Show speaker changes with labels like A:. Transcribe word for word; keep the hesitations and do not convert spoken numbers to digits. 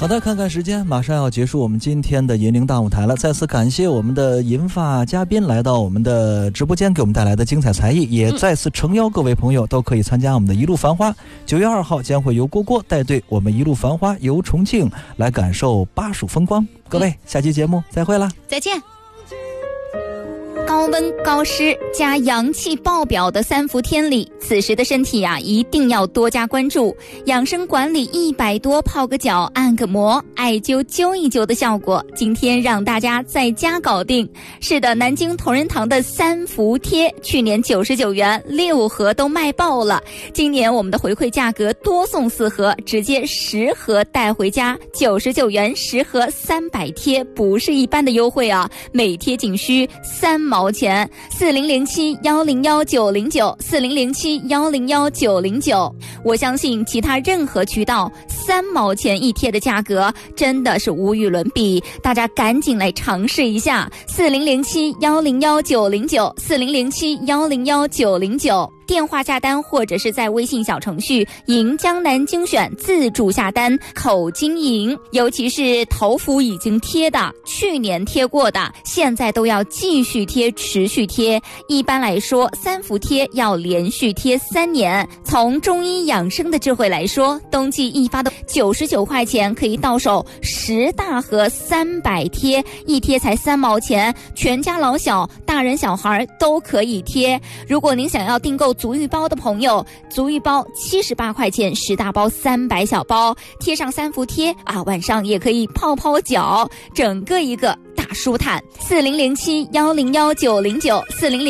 A: 好的，看看时间，马上要结束我们今天的银铃大舞台了。再次感谢我们的银发嘉宾来到我们的直播间，给我们带来的精彩才艺，也再次诚邀各位朋友都可以参加我们的一路繁花。九月二号将会由郭郭带队我们一路繁花游重庆，来感受巴蜀风光。各位，下期节目再会啦，
B: 再见。高温高湿加阳气爆表的三伏天里，此时的身体啊一定要多加关注养生管理，一百多泡个脚，按个摩，艾灸灸一灸的效果，今天让大家在家搞定。是的，南京同仁堂的三伏贴去年九十九元六盒都卖爆了，今年我们的回馈价格多送四盒，直接十盒带回家，九十九元十盒三百贴，不是一般的优惠啊，每贴仅需三毛钱。四零零七幺零幺九零九四零零七幺零幺九零九，我相信其他任何渠道三毛钱一贴的价格真的是无与伦比，大家赶紧来尝试一下。四零零七幺零幺九零九四零零七幺零幺九零九，电话下单或者是在微信小程序赢江南精选自助下单，口经营，尤其是头伏已经贴的，去年贴过的，现在都要继续贴，持续贴。一般来说，三伏贴要连续贴三年。从中医养生的智慧来说，冬季一发的九十九块钱可以到手十大盒三百贴，一贴才三毛钱，全家老小大人小孩都可以贴。如果您想要订购足浴包的朋友，足浴包七十八块钱十大包三百小包，贴上三伏贴啊，晚上也可以泡泡脚，整个一个大舒坦。四零零七幺零幺九零九四零零